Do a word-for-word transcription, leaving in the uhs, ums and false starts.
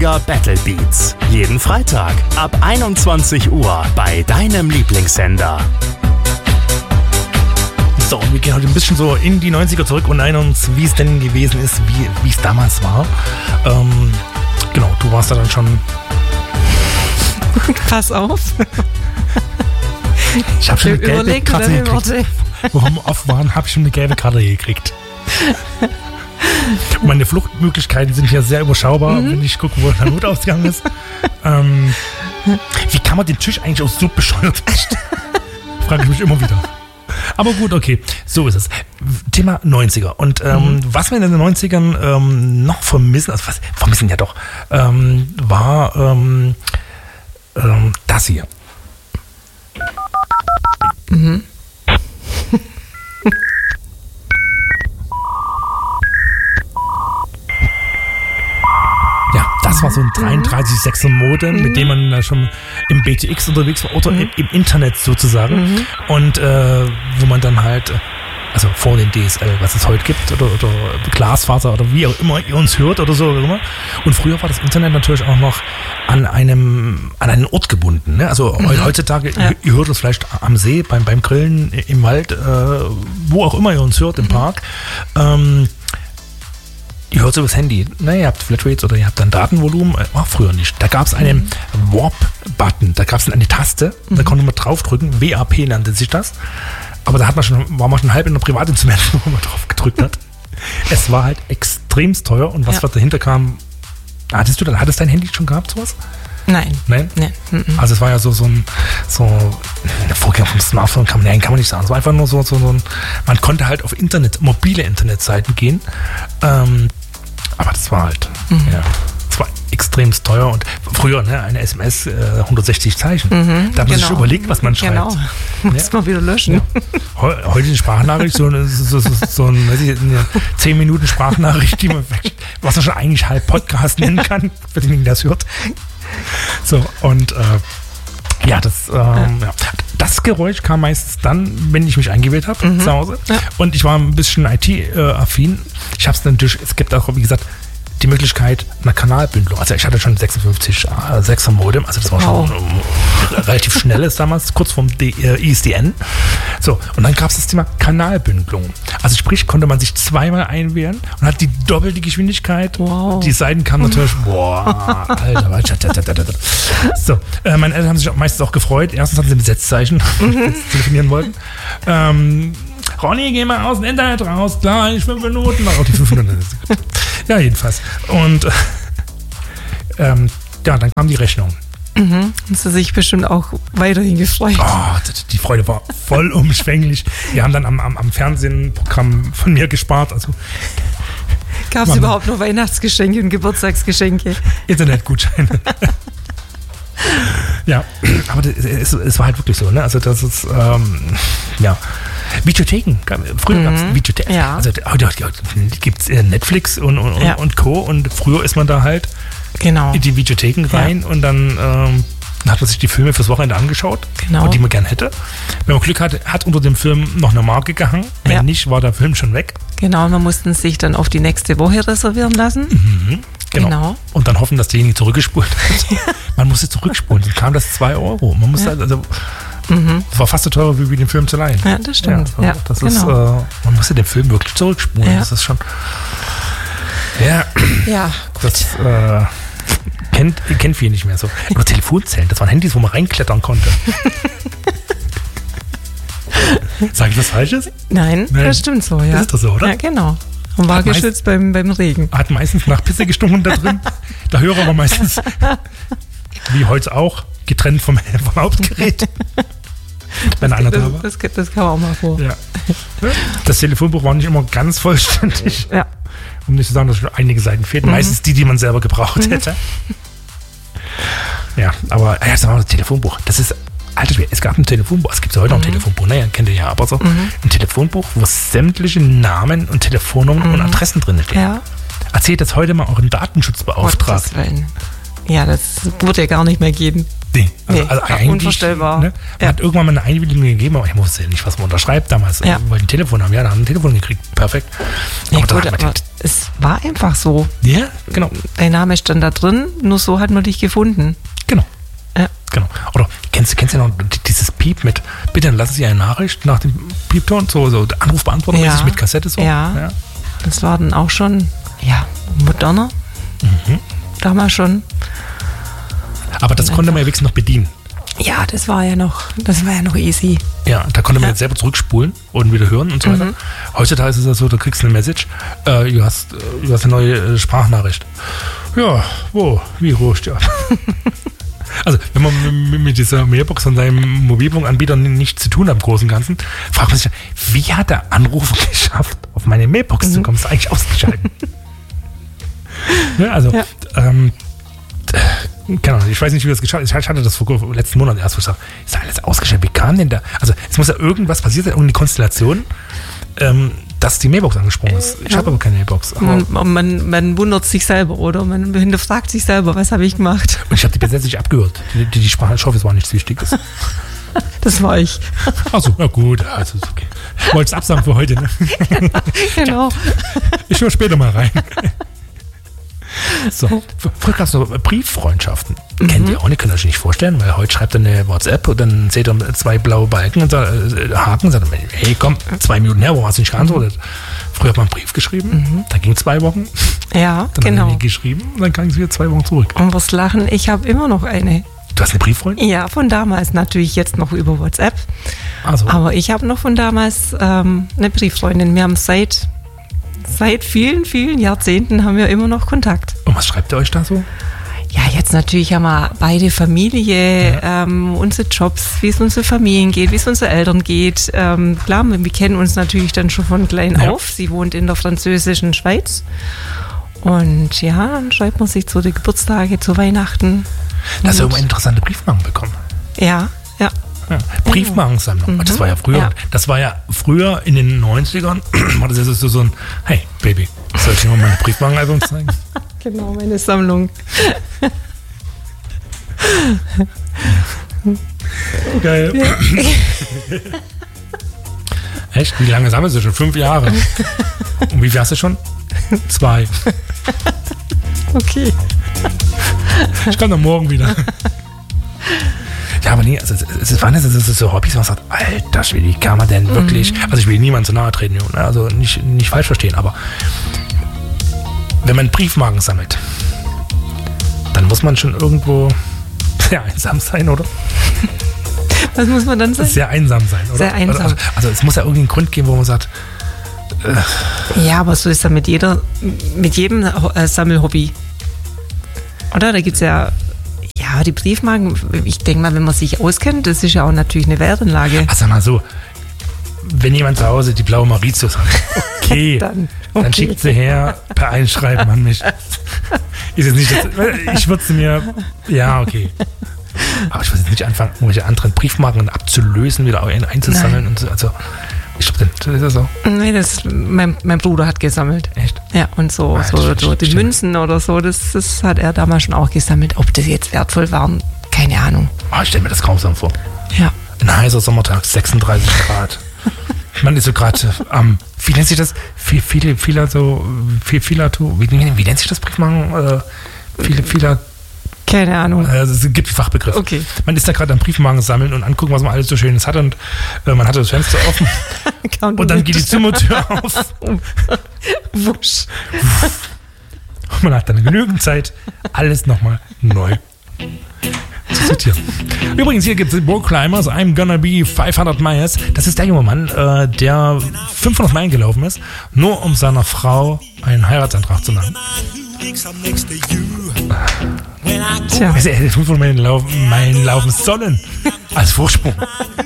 neunziger Battle Beats. Jeden Freitag ab einundzwanzig Uhr bei deinem Lieblingssender. So, und wir gehen heute ein bisschen so in die neunziger zurück und erinnern uns, wie es denn gewesen ist, wie wie es damals war. Ähm, genau, du warst da dann schon... Pass auf. Ich habe schon eine gelbe Überleg Karte deine gekriegt. Worte. Wo wir off waren, habe ich schon eine gelbe Karte gekriegt. Und meine Fluchtmöglichkeiten sind hier sehr überschaubar, Mhm. wenn ich gucke, wo der Not ausgegangen ist. Ähm, wie kann man den Tisch eigentlich auch so bescheuert verstehen? Frage ich mich immer wieder. Aber gut, okay, so ist es. Thema neunziger. Und ähm, mhm. was wir in den neunzigern ähm, noch vermissen, also was vermissen ja doch, ähm, war ähm, ähm, das hier. Mhm. Ja, das war so ein dreiunddreißig sechser Modem, mhm. mit dem man äh, schon im B T X unterwegs war oder mhm. im, im Internet sozusagen. Mhm. Und äh, wo man dann halt, also vor dem D S L, was es heute gibt, oder, oder Glasfaser oder wie auch immer ihr uns hört oder so. Oder immer. Und früher war das Internet natürlich auch noch an einem an einen Ort gebunden. Ne? Also mhm. heutzutage, ja. ihr, ihr hört uns vielleicht am See, beim, beim Grillen, im Wald, äh, wo auch immer ihr uns hört, im mhm. Park. Ähm, Ihr hört es übers Handy, ne, ihr habt Flatrates oder ihr habt dann Datenvolumen, war früher nicht. Da gab es einen mhm. Warp-Button, da gab es eine Taste, mhm. da konnte man draufdrücken, W A P nannte sich das. Aber da hat man schon, war man schon halb in der Privatinstrument, wo man drauf gedrückt hat. Es war halt extremst teuer und was, ja. was dahinter kam, hattest du dann, hattest dein Handy schon gehabt, sowas? Nein. Nein? Nee. Also es war ja so, so ein, so eine Vorgänger vom Smartphone, kann man, nein, kann man nicht sagen. Es war einfach nur so, so, so ein, man konnte halt auf Internet, mobile Internetseiten gehen, ähm, aber das war halt, mhm. ja, das war extremst teuer und früher, ne, eine S M S, äh, hundertsechzig Zeichen. Mhm, da hat man genau. sich überlegt, was man schreibt. Genau, muss ja. man wieder löschen. Ja. Heute eine Sprachnachricht, so, eine, so, so, so ein, weiß ich, eine zehn Minuten Sprachnachricht, die man, was man schon eigentlich halb Podcast nennen kann, für denjenigen, der das hört. So, und äh, ja, das, ähm, ja. ja. das Geräusch kam meistens dann, wenn ich mich eingewählt habe mhm. zu Hause. Ja. Und ich war ein bisschen I T-affin. Ich habe es natürlich, es gibt auch, wie gesagt, die Möglichkeit einer Kanalbündelung. Also ich hatte schon sechsundfünfzig sechser Modem, also das war wow. schon um, relativ schnelles damals, kurz vorm D, äh, I S D N. So, und dann gab es das Thema Kanalbündelung. Also sprich, konnte man sich zweimal einwählen und hat die doppelte Geschwindigkeit. Wow. Die Seiten kamen natürlich, boah, Alter. So, äh, meine Eltern haben sich auch meistens auch gefreut. Erstens hatten sie ein Besetzzeichen, mhm. wenn sie telefonieren wollten. Ähm, Ronny, geh mal aus dem Internet raus, gleich fünf Minuten. Auch die fünf Minuten. Ja, jedenfalls. Und ähm, ja, dann kam die Rechnung. Mhm. Hast du sich bestimmt auch weiterhin gefreut? Oh, die Freude war vollumschwänglich. Wir haben dann am, am, am Fernsehen ein Programm von mir gespart. Also, gab es überhaupt noch Weihnachtsgeschenke und Geburtstagsgeschenke? Internetgutscheine. Ja, aber das, es, es war halt wirklich so, ne? Also das ist, ähm, ja, Videotheken. Früher mhm. gab es Videotheken. Ja. Also heute, heute gibt es Netflix und, und, ja. und Co. Und früher ist man da halt genau. in die Videotheken rein ja. und dann ähm, hat man sich die Filme fürs Wochenende angeschaut, genau. und die man gern hätte. Wenn man Glück hatte, hat unter dem Film noch eine Marke gehangen. Wenn ja. nicht, war der Film schon weg. Genau, man musste sich dann auf die nächste Woche reservieren lassen. Mhm. Genau. genau. Und dann hoffen, dass derjenige zurückgespult hat. Man musste zurückspulen, dann kam das zwei Euro. Man musste ja. also, mhm. das war fast so teuer, wie den Film zu leihen. Ja, das stimmt. Ja, ja, das genau. ist, äh, man musste den Film wirklich zurückspulen. Ja. Das ist schon. Ja, ja gut. Das äh, kennt, kennt viele nicht mehr so. Aber Telefonzellen, das waren Handys, wo man reinklettern konnte. Sag ich was Falsches? Nein, Nein, das stimmt so, ja. Das ist das so, oder? Ja, genau. Und war hat geschützt meist, beim, beim Regen. Hat meistens nach Pisse gestunken da drin. Der Hörer war meistens, wie heute auch, getrennt vom, vom Hauptgerät. Wenn einer das, da war. Das, das, das kam auch mal vor. Ja. Das Telefonbuch war nicht immer ganz vollständig. Ja. Um nicht zu sagen, dass schon einige Seiten fehlten. Mhm. Meistens die, die man selber gebraucht hätte. Ja, aber ja, das war das Telefonbuch. Das ist, Alter, es gab ein Telefonbuch. Es gibt ja heute mhm. noch ein Telefonbuch. Naja, kennt ihr ja, aber so. Mhm. Ein Telefonbuch, wo sämtliche Namen und Telefonnummern mhm. und Adressen drin stehen. Ja. Erzählt das heute mal euren Datenschutzbeauftragten. Ja, das wird ja gar nicht mehr geben. Nee, also, nee, also eigentlich, unvorstellbar. Ne, man ja. hat irgendwann mal eine Einwilligung gegeben, aber ich wusste ja nicht, was man unterschreibt damals. Ja. Wir wollten ein Telefon haben, ja, da haben wir ein Telefon gekriegt, perfekt. Ja, aber gut, da aber es war einfach so. Ja, genau. Dein Name stand da drin, nur so hat man dich gefunden. Genau. Ja. Genau. Oder kennst du kennst du noch dieses Piep mit, bitte lassen Sie eine Nachricht nach dem Piepton, so, so Anrufbeantworter Ja. mit Kassette so? Ja. ja. Das war dann auch schon, ja, moderner. Mhm. Damals schon. Aber das konnte man ja wenigstens noch bedienen. Ja, das war ja noch, das war ja noch easy. Ja, da konnte man Ja. jetzt selber zurückspulen und wieder hören und so weiter. Mhm. Heutzutage ist es ja so, du kriegst eine Message, äh, du, hast, äh, du hast eine neue äh, Sprachnachricht. Ja, wo? Wie ruhig, ja. Also, wenn man mit, mit dieser Mailbox von seinem Mobilfunkanbieter nichts zu tun hat im Großen und Ganzen, fragt man sich, wie hat der Anrufer geschafft, auf meine Mailbox Mhm. zu kommen? Ist eigentlich ausgeschaltet. Ja, also, Ja. ähm, keine Ahnung, ich weiß nicht, wie das geschafft ist. Ich hatte das vor letzten Monat erst, wo ich sage, ist alles ausgeschaltet. Wie kam denn da? Also, es muss ja irgendwas passiert sein, irgendeine Konstellation, ähm, dass die Mailbox angesprungen ist. Ich habe aber keine Mailbox. Aber Man, man, man wundert sich selber, oder? Man hinterfragt sich selber, was habe ich gemacht? und ich habe die bis jetzt nicht abgehört. Die, die, die Sprache, ich hoffe, es war nichts Wichtiges. Das war ich. Achso, ja gut, also ist okay. Ich wollte es absagen für heute, ne? Genau. Ich höre später mal rein. So, früher gab es noch Brieffreundschaften. Mhm. Kennt ihr auch nicht, könnt ihr euch nicht vorstellen, weil heute schreibt ihr eine WhatsApp und dann seht ihr zwei blaue Balken und sagt, äh, Haken und sagt, hey komm, zwei Minuten her, warum hast du nicht geantwortet? Früher hat man einen Brief geschrieben, Mhm. da ging zwei Wochen, Ja, dann genau. hat man die geschrieben und dann ging es wieder zwei Wochen zurück. Und was lachen, ich habe immer noch eine. Du hast eine Brieffreundin? Ja, von damals natürlich jetzt noch über WhatsApp. Also, Aber ich habe noch von damals ähm, eine Brieffreundin. Wir haben seit, seit vielen, vielen Jahrzehnten haben wir immer noch Kontakt. und was schreibt ihr euch da so? Ja, jetzt natürlich haben wir beide Familie, ähm, unsere Jobs, wie es unsere Familien geht, wie es unseren Eltern geht. Ähm, klar, wir kennen uns natürlich dann schon von klein Ja. auf. Sie wohnt in der französischen Schweiz. Und ja, dann schreibt man sich zu den Geburtstage, zu Weihnachten. Da hast du Und- immer interessante Briefmarken bekommen. Ja, ja. Ja, Briefmarkensammlung. Mhm. Das war ja früher, Ja. das war ja früher in den neunzigern, war das ja so, so ein, hey Baby, soll ich dir mal meine Briefmarkenalbum zeigen? Genau, meine Sammlung. Geil. Echt? Wie lange sammelst du schon? Fünf Jahre. Und wie viel hast du schon? Zwei. Okay. Ich komme dann morgen wieder. Ja, aber nee, also, es es waren jetzt so- so Hobbys, wo man sagt, alter Schwede, wie kann man denn wirklich, also ich will niemandem zu nahe treten, ne? Also nicht, nicht falsch verstehen, aber wenn man Briefmarken sammelt, dann muss man schon irgendwo sehr einsam sein, oder? Was muss man dann sagen? Sehr einsam sein, oder? Sehr einsam. Also, also es muss ja irgendwie einen Grund geben, wo man sagt, Ja, aber so ist das mit jeder, mit jedem äh, Sammelhobby. Oder? Da gibt es ja, ja, die Briefmarken, ich denke mal, wenn man sich auskennt, das ist ja auch natürlich eine Wertanlage. ach, sag mal so, wenn jemand zu Hause die blaue Mauritius hat, okay, Dann, dann okay. schickt sie her per Einschreiben an mich. Ist jetzt nicht, das, ich würde sie mir, ja, okay. Aber ich würde jetzt nicht anfangen, irgendwelche anderen Briefmarken abzulösen, wieder ein- einzusammeln und so. Also, ich glaube, das ist ja so. Nee, das, mein, mein Bruder hat gesammelt. Echt? Ja, und so, Ah, so, das so die stimmt. Münzen oder so, das, das hat er damals schon auch gesammelt. Ob das jetzt wertvoll waren, keine Ahnung. Oh, ich stelle mir das grausam vor. Ja. Ein heißer Sommertag, sechsunddreißig Grad. Man ist so gerade am, wie nennt sich das? Viel, viele, viele, so, viel, vieler, wie, wie, wie nennt sich das Briefmarken? Äh, viele, vieler, Keine Ahnung. also es gibt Fachbegriffe. Okay. Man ist da gerade am Briefmarken sammeln und angucken, was man alles so Schönes hat und äh, man hat das Fenster offen und dann geht die Zimmertür auf Wusch. und man hat dann genügend Zeit, alles nochmal neu zu sortieren. Übrigens, hier gibt es Road Climbers, I'm Gonna Be fünfhundert Miles. Das ist der junge Mann, äh, der fünfhundert Meilen gelaufen ist, nur um seiner Frau einen Heiratsantrag zu machen. Tja. Also, er hätte fünfhundert Meilen laufen, Meilen laufen sollen als Vorsprung.